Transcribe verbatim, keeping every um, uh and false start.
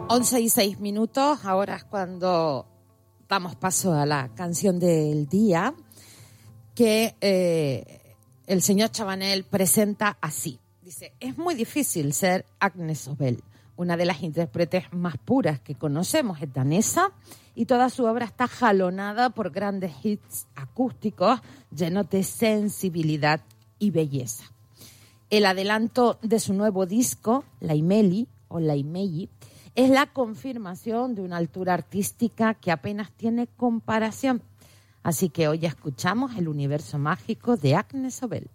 once y seis minutos, ahora es cuando damos paso a la canción del día, que eh, el señor Chabanel presenta así. Dice, es muy difícil ser Agnes Obel, una de las intérpretes más puras que conocemos, es danesa, y toda su obra está jalonada por grandes hits acústicos llenos de sensibilidad y belleza. El adelanto de su nuevo disco, Laimeli, o Laimeli, es la confirmación de una altura artística que apenas tiene comparación. Así que hoy escuchamos el universo mágico de Agnes Obel.